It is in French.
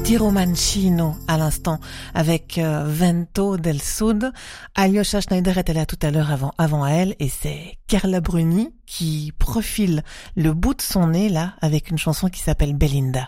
Tiro Mancino à l'instant avec Vento del Sud. Alyosha Schneider était là tout à l'heure avant elle et c'est Carla Bruni qui profile le bout de son nez là avec une chanson qui s'appelle Belinda.